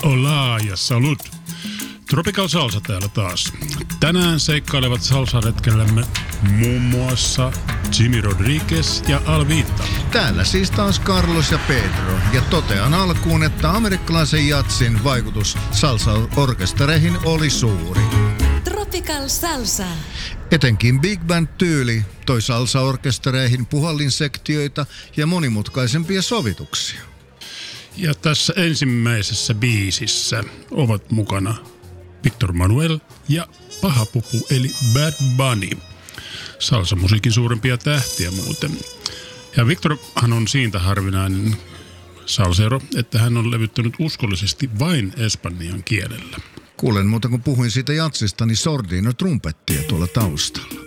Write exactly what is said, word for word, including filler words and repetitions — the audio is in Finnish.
Hola ja salut. Tropical Salsa täällä taas. Tänään seikkailevat salsaretkellämme muun muassa Jimmy Rodriguez ja Alvita. Täällä siis taas Carlos ja Pedro. Ja totean alkuun, että amerikkalaisen jatsin vaikutus salsa-orkestereihin oli suuri. Tropical Salsa. Etenkin big band-tyyli toi salsa-orkestereihin puhallinsektioita ja monimutkaisempia sovituksia. Ja tässä ensimmäisessä biisissä ovat mukana Victor Manuel ja Paha Pupu eli Bad Bunny. Salsamusiikin suurimpia tähtiä muuten. Ja Victorhan on siitä harvinainen salsero, että hän on levyttänyt uskollisesti vain espanjan kielellä. Kuulen muuta kun puhuin siitä jatsista, niin sordino trumpettia tuolla taustalla.